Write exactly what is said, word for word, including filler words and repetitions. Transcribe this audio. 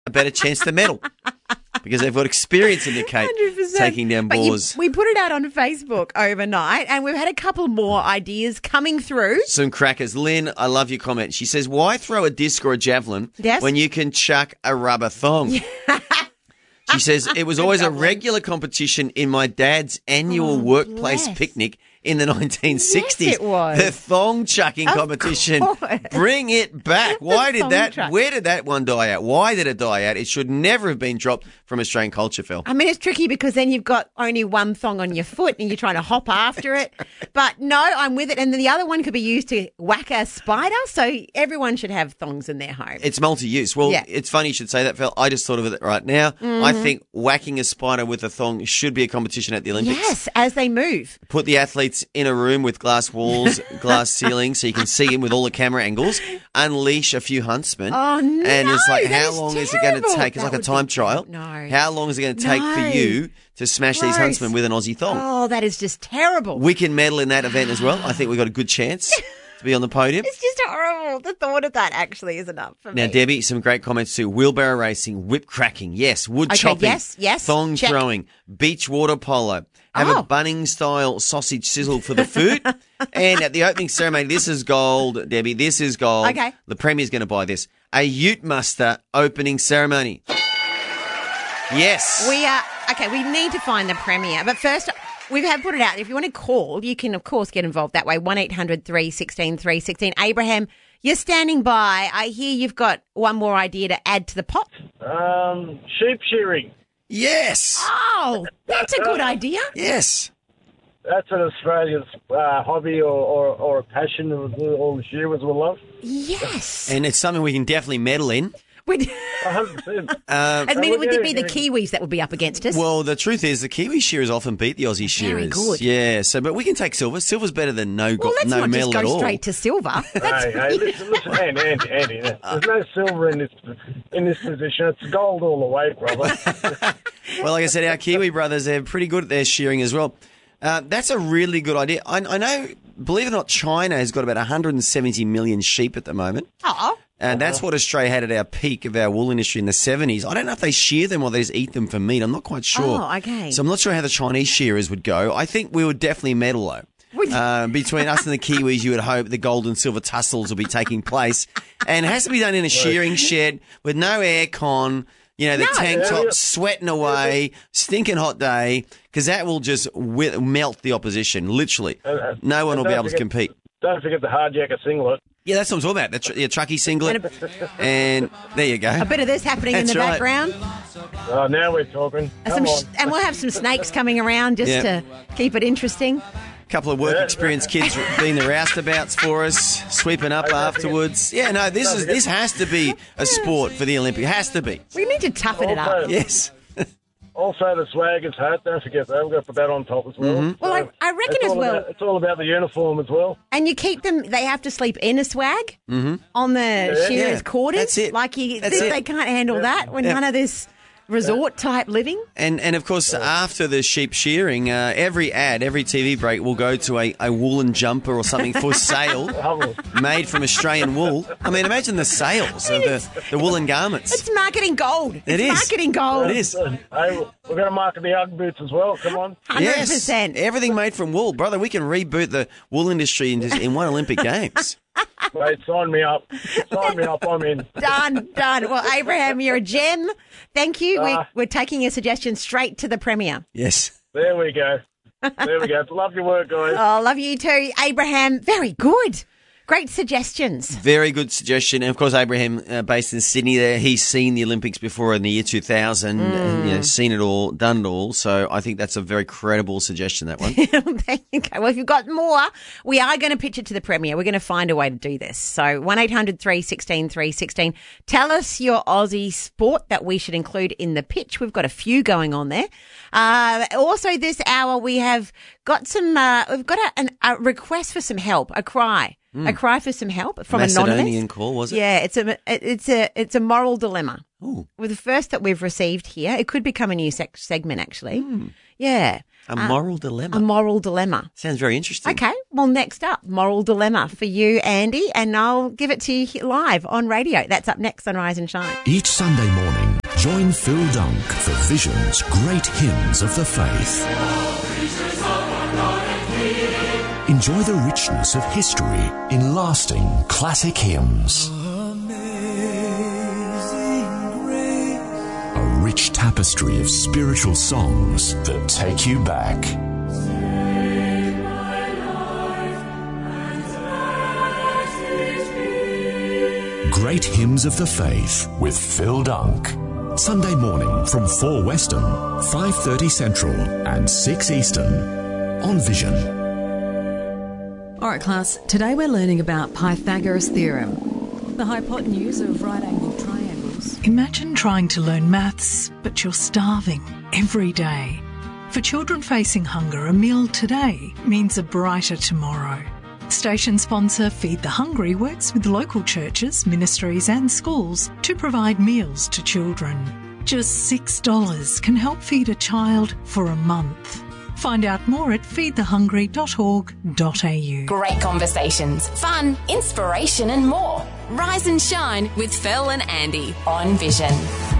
a better chance to medal because they've got experience in the Cape one hundred percent. taking down But you- boars. we put it out on Facebook overnight, and we've had a couple more ideas coming through. Some crackers. Lynn, I love your comment. She says, why throw a disc or a javelin Yes. when you can chuck a rubber thong? She says, it was always a regular competition in my dad's annual Oh, workplace bless. picnic in the nineteen sixties. Yes, it was. The thong chucking Of competition. course. Bring it back. Why The did thong that, chuck. where did that one die out? Why did it die out? It should never have been dropped from Australian culture, Phil. I mean, it's tricky because then you've got only one thong on your foot and you're trying to hop after it. But no, I'm with it. And then the other one could be used to whack a spider. So everyone should have thongs in their home. It's multi-use. Well, Yeah. it's funny you should say that, Phil. I just thought of it right now. Mm-hmm. I think whacking a spider with a thong should be a competition at the Olympics. Yes, as they move. Put the athletes in a room with glass walls, glass ceilings, so you can see them with all the camera angles. Unleash a few huntsmen. Oh, no, And it's like, that how is long is it going to terrible. take? It's That like a would time be- trial. no. How long is it going to take No. for you to smash these Gross. huntsmen with an Aussie thong? Oh, that is just terrible. We can medal in that event as well. I think we've got a good chance to be on the podium. It's just horrible. The thought of that actually is enough for Now, me. Debbie, some great comments too. Wheelbarrow racing, whip cracking, yes. Wood Okay, chopping, yes, yes, thong check. throwing, beach water polo. Have Oh. a Bunnings-style sausage sizzle for the food. And at the opening ceremony, this is gold, Debbie. This is gold. Okay. The Premier's going to buy this. A Ute Muster opening ceremony. Yes. We are okay. We need to find the premier, but first we have put it out. If you want to call, you can of course get involved that way. One eight hundred three sixteen three sixteen. Abraham, you're standing by. I hear you've got one more idea to add to the pot. Um, sheep shearing. Yes. Oh, that's a good idea. Yes. That's an Australian uh, hobby or, or, or a passion that all the shearers will love. Yes. And it's something we can definitely medal in. We'd, one hundred percent. Um, I mean, we're would it be getting- the Kiwis that would be up against us? Well, the truth is, the Kiwi shearers often beat the Aussie shearers. good. Yeah. So, but we can take silver. Silver's better than no, Well, let's no not medal just at go all. straight to silver. That's Hey, hey, listen, listen, Andy, Andy, Andy, there's no silver in this in this position. It's gold all the way, brother. Well, like I said, our Kiwi brothers, they're pretty good at their shearing as well. Uh, that's a really good idea. I, I know, believe it or not, China has got about one hundred seventy million sheep at the moment. oh, And that's what Australia had at our peak of our wool industry in the seventies. I don't know if they shear them or they just eat them for meat. I'm not quite sure. Oh, okay. So I'm not sure how the Chinese shearers would go. I think we would definitely medal, though. Would- Uh, between us and the Kiwis, you would hope the gold and silver tussles will be taking place. And it has to be done in a shearing shed with no aircon. You know, the No. tank top sweating away, stinking hot day, because that will just wi- melt the opposition, literally. No one will be able to compete. Don't forget the hard jacket singlet. Yeah, that's what I'm talking about. The tr- yeah, trucky singlet. And there you go. a bit of this happening in That's the right. background. Oh, now we're talking. And Come some on. sh- and we'll have some snakes coming around just Yeah. to keep it interesting. Couple of work experience kids being the roustabouts for us, sweeping up afterwards. Yeah, no, this is this has to be a sport for the Olympic. It has to be. We need to toughen it up. Also, Yes. also the swagger's hat. Don't forget that. We've got to put that on top as well. Mm-hmm. Well, I- I reckon it's as all well- About, it's all about the uniform as well. And you keep them, they have to sleep in a swag on the shearer's Yeah, quarters. that's it. Like you, That's they, it. they can't handle that when Yeah. none of this resort type living. And and of course, after the sheep shearing, uh, every ad, every T V break will go to a, a woolen jumper or something for sale, Oh, made from Australian wool. I mean, imagine the sales of the, the woolen garments. It's marketing gold. It it's is. marketing gold. It is. hey, we're going to market the Ugg boots as well. Come on. one hundred Yes, percent. everything made from wool, brother. We can reboot the wool industry in, just, in one Olympic Games. Mate, sign me up. Sign me up. I'm in. Done, done. Well, Abraham, you're a gem. Thank you. we, Ah. we're taking your suggestion straight to the Premier. Yes. There we go. There we go. Love your work, guys. Oh, love you too, Abraham. Very good. Great suggestions. Very good suggestion. And of course, Abraham, uh, based in Sydney, there he's seen the Olympics before in the year two thousand, and you know, seen it all, done it all. So I think that's a very credible suggestion. That one. There you go. Well, if you've got more, we are going to pitch it to the Premier. We're going to find a way to do this. So one eight hundred three one six three one six. Tell us your Aussie sport that we should include in the pitch. We've got a few going on there. Uh, also, this hour we have got some. Uh, we've got a, an, a request for some help. A cry. A cry for some help from Macedonian anonymous. call, was it? Yeah, it's a it's a it's a moral dilemma. Ooh. With the first that we've received here, it could become a new sec- segment actually. Yeah, A moral dilemma. a moral dilemma. Sounds very interesting. Okay, well, next up, moral dilemma for you, Andy, and I'll give it to you live on radio. That's up next on Rise and Shine. Each Sunday morning, Join Phil Dunk for Vision's Great Hymns of the Faith. Enjoy the richness of history in lasting classic hymns. A rich tapestry of spiritual songs that take you back. Great Hymns of the Faith with Phil Dunk. Sunday morning from four Western, five thirty Central and six Eastern on Vision. All right, class, today we're learning about Pythagoras' theorem, the hypotenuse of right-angled triangles. Imagine trying to learn maths, but you're starving every day. For children facing hunger, a meal today means a brighter tomorrow. Station sponsor Feed the Hungry works with local churches, ministries and schools to provide meals to children. Just six dollars can help feed a child for a month. Find out more at feed the hungry dot org dot a u. Great conversations, fun, inspiration and more. Rise and shine with Phil and Andy on Vision.